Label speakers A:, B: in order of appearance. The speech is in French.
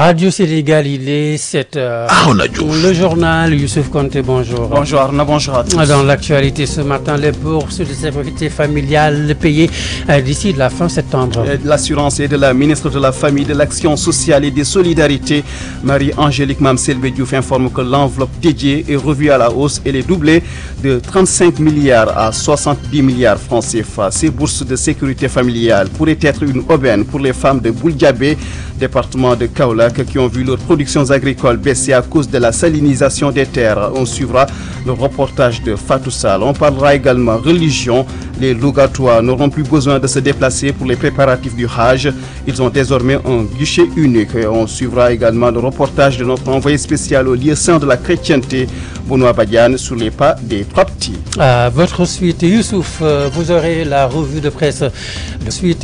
A: Radio Sénégal, il est 7h. Le journal, Youssouf Konté, bonjour.
B: Bonjour Arnaud, bonjour à tous.
A: Dans l'actualité ce matin, les bourses de sécurité familiale payées d'ici la fin septembre.
B: De l'assurance et de la ministre de la Famille, de l'Action sociale et des Solidarités, Marie-Angélique Mamselbe Diouf informe que l'enveloppe dédiée est revue à la hausse et est doublée de 35 milliards à 70 milliards francs CFA. Ces bourses de sécurité familiale pourraient être une aubaine pour les femmes de Bouldiabé, département de Kaolack, qui ont vu leurs productions agricoles baisser à cause de la salinisation des terres. On suivra le reportage de Fatou Sall. On parlera également religion. Les Lougatois n'auront plus besoin de se déplacer pour les préparatifs du Hajj. Ils ont désormais un guichet unique. On suivra également le reportage de notre envoyé spécial au lieu saint de la chrétienté, Benoît Badiane, sur les pas des trois petits.
A: À votre suite, Youssouf, vous aurez la revue de presse de suite.